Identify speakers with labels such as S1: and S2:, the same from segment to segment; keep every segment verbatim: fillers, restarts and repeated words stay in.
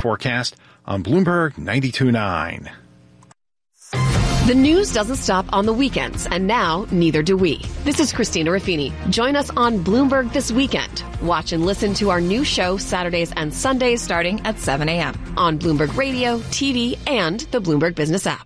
S1: forecast on Bloomberg ninety-two point nine.
S2: The news doesn't stop on the weekends, and now neither do we. This is Christina Raffini. Join us on Bloomberg This Weekend. Watch and listen to our new show Saturdays and Sundays starting at seven a.m. on Bloomberg Radio, T V, and the Bloomberg Business app.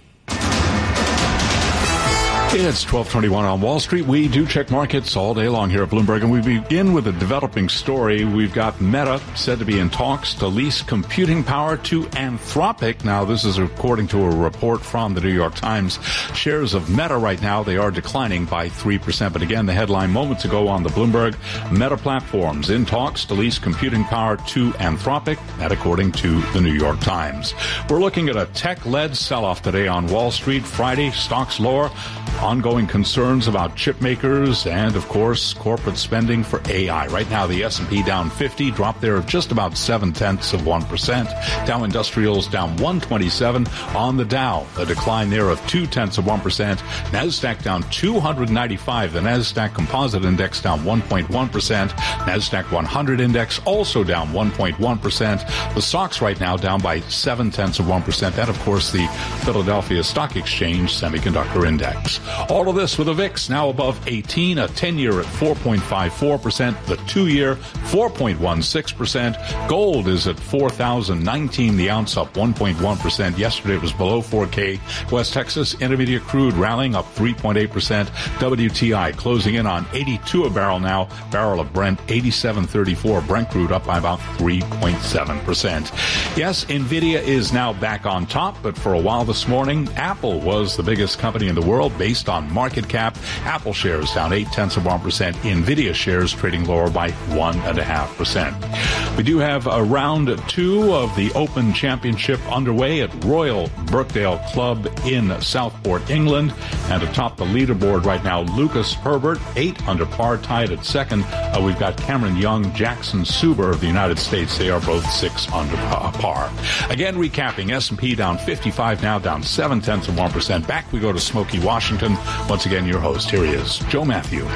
S3: It's twelve twenty-one on Wall Street. We do check markets all day long here at Bloomberg, and we begin with a developing story. We've got Meta said to be in talks to lease computing power to Anthropic. Now, this is according to a report from the New York Times. Shares of Meta right now, they are declining by three percent. But again, the headline moments ago on the Bloomberg, Meta Platforms in talks to lease computing power to Anthropic, that according to the New York Times. We're looking at a tech-led sell-off today on Wall Street. Friday, stocks lower. Ongoing concerns about chip makers and, of course, corporate spending for A I. Right now, the S and P down fifty, drop there of just about seven-tenths of one percent. Dow Industrials down one twenty-seven on the Dow, a decline there of two-tenths of one percent. NASDAQ down two hundred ninety-five. The NASDAQ Composite Index down one point one percent. NASDAQ one hundred Index also down one point one percent. The S O X right now down by seven-tenths of one percent. And, of course, the Philadelphia Stock Exchange Semiconductor Index. All of this with a V I X now above eighteen, a ten-year at four point five four percent, the two-year four point one six percent. Gold is at four thousand nineteen the ounce, up one point one percent. Yesterday it was below four K. West Texas Intermediate crude rallying up three point eight percent. W T I closing in on eighty-two a barrel now. Barrel of Brent eighty-seven thirty-four. Brent crude up by about three point seven percent. Yes, Nvidia is now back on top, but for a while this morning, Apple was the biggest company in the world based on market cap. Apple shares down eight-tenths of one percent. Nvidia shares trading lower by one point five percent. We do have a round two of the Open Championship underway at Royal Birkdale Club in Southport, England. And atop the leaderboard right now, Lucas Herbert, eight under par, tied at second. Uh, we've got Cameron Young, Jackson Suber of the United States. They are both six under par. Again, recapping, S and P down fifty-five now, down seven-tenths of one percent. Back we go to Smoky, Washington. Once again, your host. Here he is, Joe Matthew.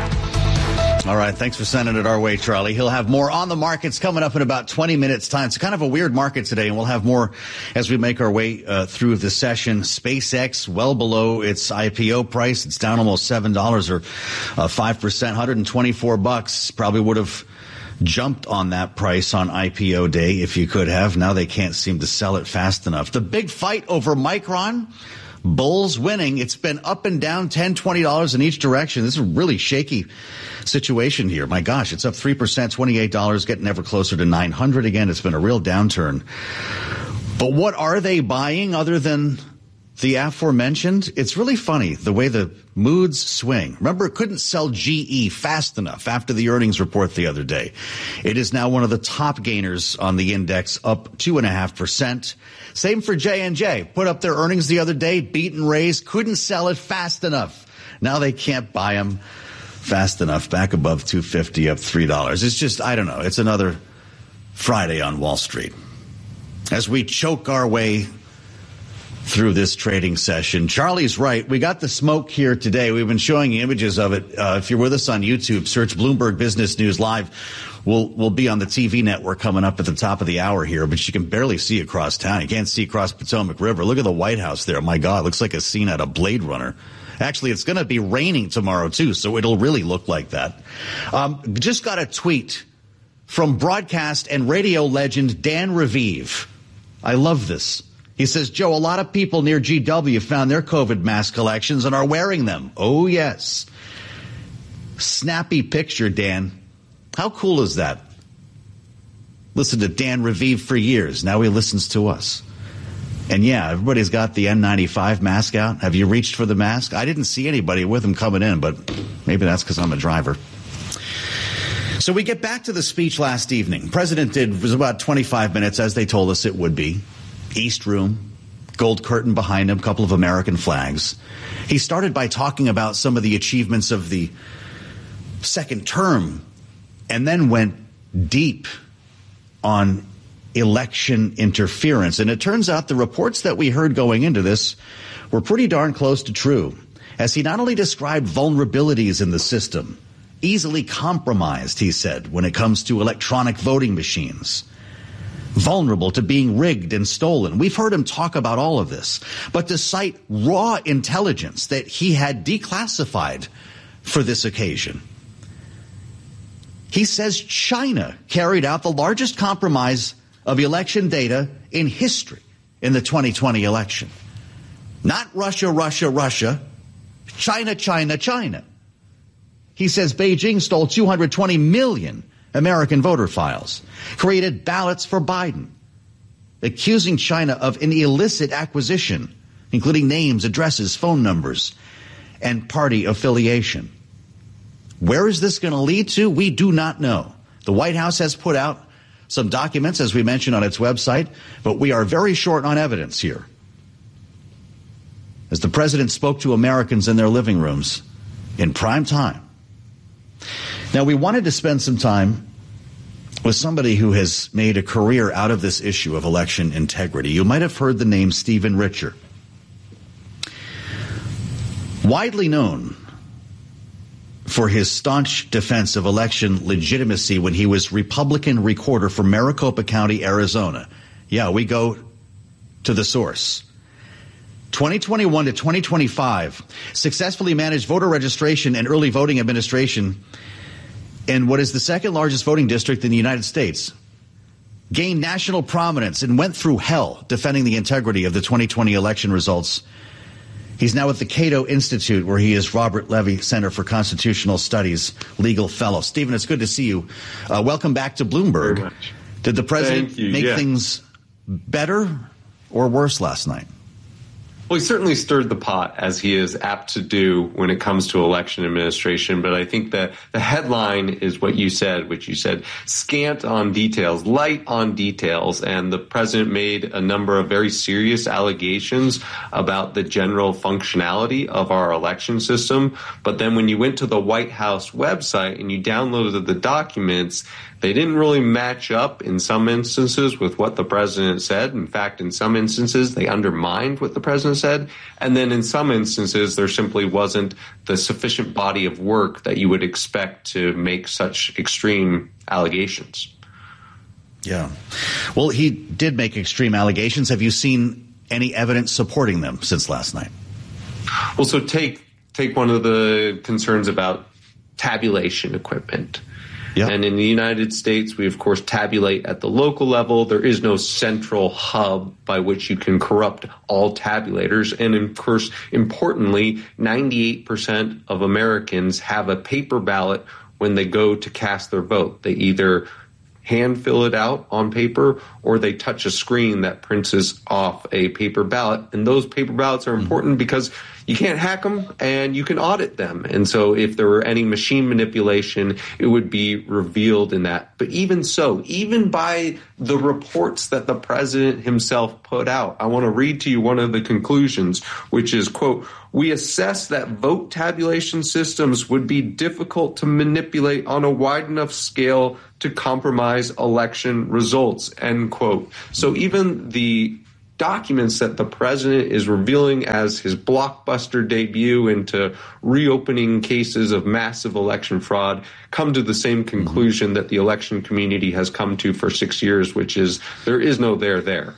S4: All right. Thanks for sending it our way, Charlie. He'll have more on the markets coming up in about twenty minutes time. It's kind of a weird market today, and we'll have more as we make our way uh, through the session. SpaceX well below its I P O price. It's down almost seven dollars or uh, five percent, one hundred twenty-four bucks. Probably would have jumped on that price on I P O day if you could have. Now they can't seem to sell it fast enough. The big fight over Micron. Bulls winning. It's been up and down ten dollars, twenty dollars in each direction. This is a really shaky situation here. My gosh, it's up three percent, twenty-eight dollars, getting ever closer to nine hundred again. It's been a real downturn. But what are they buying other than the aforementioned? It's really funny the way the moods swing. Remember, it couldn't sell G E fast enough after the earnings report the other day. It is now one of the top gainers on the index, up two point five percent. Same for J and J. Put up their earnings the other day, beat and raised, couldn't sell it fast enough. Now they can't buy them fast enough, back above two fifty, up three dollars. It's just, I don't know, it's another Friday on Wall Street. As we choke our way through this trading session, Charlie's right. We got the smoke here today. We've been showing you images of it. Uh, if you're with us on YouTube, search Bloomberg Business News Live. We'll, we'll be on the T V network coming up at the top of the hour here, but you can barely see across town. You can't see across Potomac River. Look at the White House there. My God, it looks like a scene out of Blade Runner. Actually, it's going to be raining tomorrow, too, so it'll really look like that. Um, just got a tweet from broadcast and radio legend Dan Raviv. I love this. He says, Joe, a lot of people near G W found their COVID mask collections and are wearing them. Oh, yes. Snappy picture, Dan. How cool is that? Listened to Dan Raviv for years. Now he listens to us. And yeah, everybody's got the N ninety-five mask out. Have you reached for the mask? I didn't see anybody with them coming in, but maybe that's because I'm a driver. So we get back to the speech last evening. President did, it was about twenty-five minutes, as they told us it would be. East Room, gold curtain behind him, a couple of American flags. He started by talking about some of the achievements of the second term, and then went deep on election interference. And it turns out the reports that we heard going into this were pretty darn close to true, as he not only described vulnerabilities in the system, easily compromised, he said, when it comes to electronic voting machines. vulnerable to being rigged and stolen. We've heard him talk about all of this. But to cite raw intelligence that he had declassified for this occasion, he says China carried out the largest compromise of election data in history in the twenty twenty election. Not Russia, Russia, Russia. China, China, China. He says Beijing stole two hundred twenty million American voter files, created ballots for Biden, accusing China of an illicit acquisition, including names, addresses, phone numbers, and party affiliation. Where is this going to lead to? We do not know. The White House has put out some documents, as we mentioned, on its website, but we are very short on evidence here. As the president spoke to Americans in their living rooms in prime time. Now, we wanted to spend some time with somebody who has made a career out of this issue of election integrity. You might have heard the name Stephen Richer. Widely known for his staunch defense of election legitimacy when he was Republican recorder for Maricopa County, Arizona. Yeah, we go to the source. twenty twenty-one to twenty twenty-five, successfully managed voter registration and early voting administration in what is the second largest voting district in the United States. Gained national prominence and went through hell defending the integrity of the twenty twenty election results. He's now at the Cato Institute, where he is Robert Levy Center for Constitutional Studies legal fellow. Stephen, it's good to see you. Uh, welcome back to Bloomberg.
S5: Very much.
S4: Did the president make
S5: yeah.
S4: things better or worse last night?
S5: Well, he certainly stirred the pot, as he is apt to do when it comes to election administration. But I think that the headline is what you said, which you said scant on details, light on details. And the president made a number of very serious allegations about the general functionality of our election system. But then when you went to the White House website and you downloaded the documents, they didn't really match up in some instances with what the president said. In fact, in some instances, they undermined what the president said. And then in some instances, there simply wasn't the sufficient body of work that you would expect to make such extreme allegations.
S4: Yeah. Well, he did make extreme allegations. Have you seen any evidence supporting them since last night?
S5: Well, so take take one of the concerns about tabulation equipment. Yep. And in the United States, we, of course, tabulate at the local level. There is no central hub by which you can corrupt all tabulators. And, of course, importantly, ninety-eight percent of Americans have a paper ballot when they go to cast their vote. They either hand fill it out on paper or they touch a screen that prints off a paper ballot. And those paper ballots are important mm-hmm. because you can't hack them and you can audit them. And so if there were any machine manipulation, it would be revealed in that. But even so, even by the reports that the president himself put out, I want to read to you one of the conclusions, which is, quote, "We assess that vote tabulation systems would be difficult to manipulate on a wide enough scale to compromise election results," end quote. So even the documents that the president is revealing as his blockbuster debut into reopening cases of massive election fraud come to the same conclusion that the election community has come to for six years, which is there is no there there.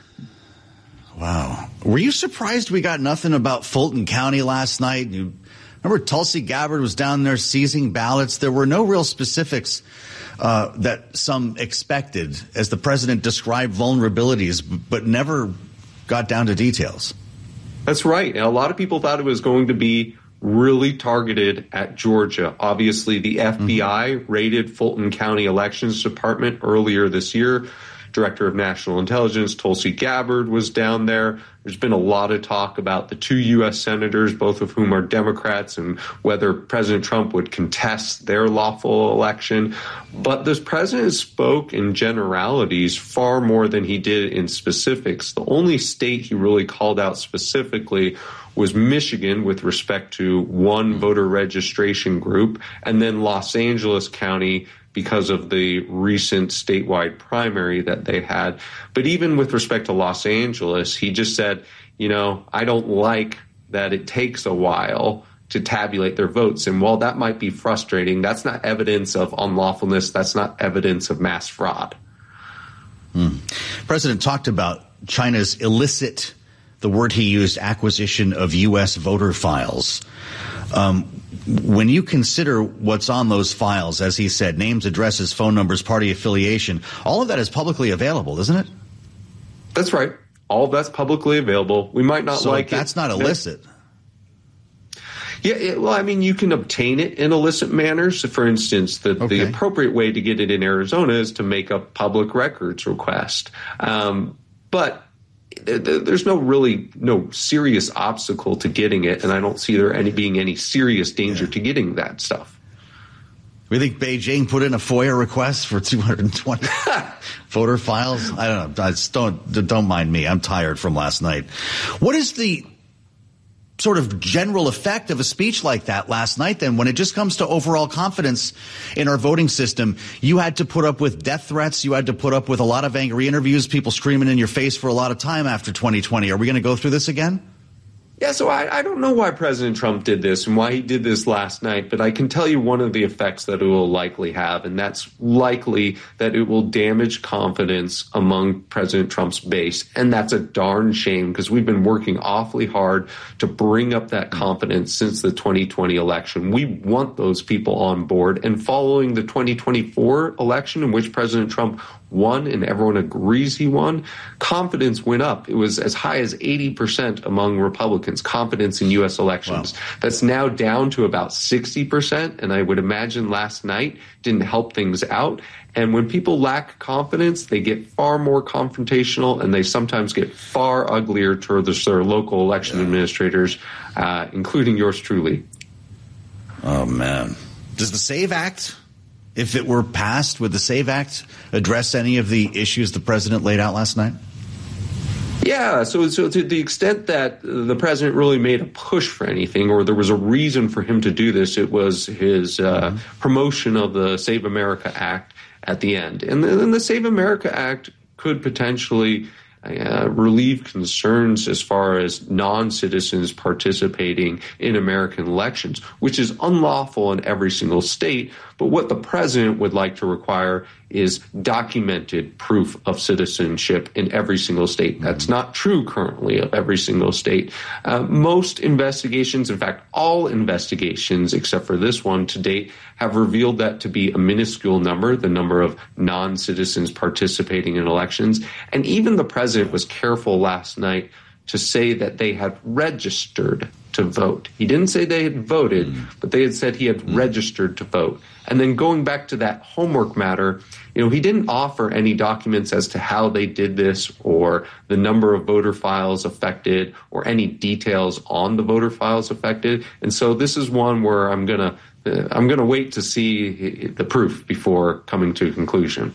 S4: Wow. Were you surprised we got nothing about Fulton County last night? You remember Tulsi Gabbard was down there seizing ballots. There were no real specifics uh, that some expected as the president described vulnerabilities, but never got down to details.
S5: That's right. And a lot of people thought it was going to be really targeted at Georgia. Obviously, the F B I mm-hmm. raided Fulton County Elections Department earlier this year. Director of National Intelligence Tulsi Gabbard was down there. There's been a lot of talk about the two U S senators, both of whom are Democrats, and whether President Trump would contest their lawful election. But this president spoke in generalities far more than he did in specifics. The only state he really called out specifically was Michigan with respect to one voter registration group, and then Los Angeles County because of the recent statewide primary that they had. But even with respect to Los Angeles, he just said, you know, I don't like that it takes a while to tabulate their votes. And while that might be frustrating, that's not evidence of unlawfulness. That's not evidence of mass fraud.
S4: Hmm. President talked about China's illicit, the word he used, acquisition of U S voter files. Um, when you consider what's on those files, as he said, names, addresses, phone numbers, party affiliation, all of that is publicly available, isn't it?
S5: That's right. All of that's publicly available. We might not
S4: so
S5: like
S4: that's it. That's not illicit.
S5: Yeah, it, well, I mean, you can obtain it in illicit manners. For instance, the, okay. the appropriate way to get it in Arizona is to make a public records request. Um, but th- th- there's no really no serious obstacle to getting it, and I don't see there any being any serious danger yeah. to getting that stuff.
S4: We think Beijing put in a FOIA request for two hundred twenty voter files. I don't know. I just don't don't mind me. I'm tired from last night. What is the sort of general effect of a speech like that last night, then, when it just comes to overall confidence in our voting system? You had to put up with death threats. You had to put up with a lot of angry interviews, people screaming in your face for a lot of time after twenty twenty. Are we going to go through this again?
S5: Yeah, so I, I don't know why President Trump did this and why he did this last night, but I can tell you one of the effects that it will likely have, and that's likely that it will damage confidence among President Trump's base. And that's a darn shame, because we've been working awfully hard to bring up that confidence since the twenty twenty election. We want those people on board. And following the twenty twenty-four election, in which President Trump won and everyone agrees he won, confidence went up. It was as high as eighty percent among Republicans, confidence in U S elections. Wow. That's now down to about sixty percent, and I would imagine last night didn't help things out. And when people lack confidence, they get far more confrontational, and they sometimes get far uglier towards their local election yeah. administrators, uh, including yours truly.
S4: Oh, man. Does the SAVE Act, if it were passed, would the SAVE Act address any of the issues the president laid out last night?
S5: Yeah, so so to the extent that the president really made a push for anything, or there was a reason for him to do this, it was his uh, mm-hmm. promotion of the Save America Act at the end. And then the Save America Act could potentially Uh, relieve concerns as far as non-citizens participating in American elections, which is unlawful in every single state. But what the president would like to require is documented proof of citizenship in every single state. That's not true currently of every single state. Uh, most investigations, in fact, all investigations except for this one to date, have revealed that to be a minuscule number, the number of non-citizens participating in elections. And even the president was careful last night to say that they had registered to vote. He didn't say they had voted, mm. but they had said he had mm. registered to vote. And then going back to that homework matter, you know, he didn't offer any documents as to how they did this, or the number of voter files affected, or any details on the voter files affected. And so this is one where I'm gonna uh, I'm gonna wait to see the proof before coming to a conclusion.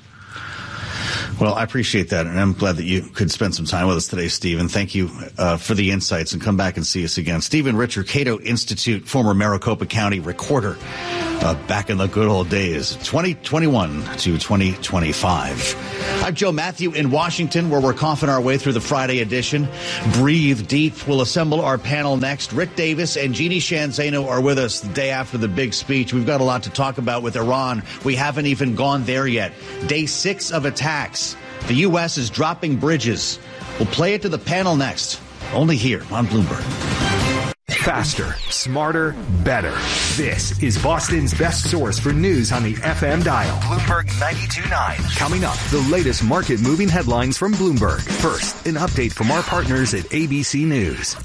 S4: Well, I appreciate that, and I'm glad that you could spend some time with us today, Stephen. Thank you uh, for the insights, and come back and see us again. Stephen Richer, Cato Institute, former Maricopa County recorder, uh, back in the good old days, twenty twenty-one to twenty twenty-five. I'm Joe Matthew in Washington, where we're coughing our way through the Friday edition. Breathe deep. We'll assemble our panel next. Rick Davis and Jeannie Shanzano are with us the day after the big speech. We've got a lot to talk about with Iran. We haven't even gone there yet. Day six of attacks. The U S is dropping bridges. We'll play it to the panel next, only here on Bloomberg.
S6: Faster, smarter, better. This is Boston's best source for news on the F M dial. Bloomberg ninety-two point nine. Coming up, the latest market-moving headlines from Bloomberg. First, an update from our partners at A B C News.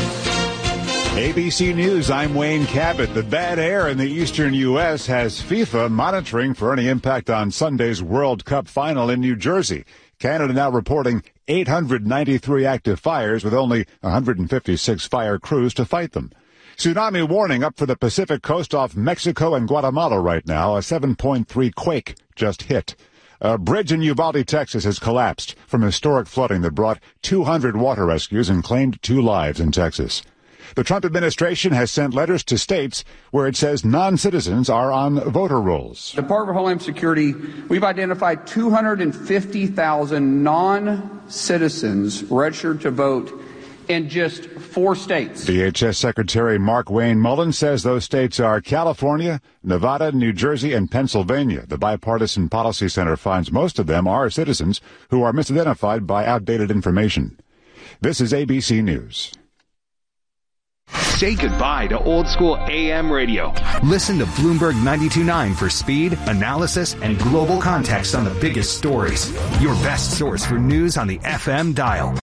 S7: A B C News, I'm Wayne Cabot. The bad air in the eastern U S has FIFA monitoring for any impact on Sunday's World Cup final in New Jersey. Canada now reporting eight hundred ninety-three active fires with only one hundred fifty-six fire crews to fight them. Tsunami warning up for the Pacific coast off Mexico and Guatemala right now. A seven point three quake just hit. A bridge in Uvalde, Texas has collapsed from historic flooding that brought two hundred water rescues and claimed two lives in Texas. The Trump administration has sent letters to states where it says non-citizens are on voter rolls.
S8: Department of Homeland Security, we've identified two hundred fifty thousand non-citizens registered to vote in just four states.
S7: D H S Secretary Mark Wayne Mullen says those states are California, Nevada, New Jersey, and Pennsylvania. The Bipartisan Policy Center finds most of them are citizens who are misidentified by outdated information. This is A B C News.
S6: Say goodbye to old school A M radio. Listen to Bloomberg ninety-two point nine for speed, analysis, and global context on the biggest stories. Your best source for news on the F M dial.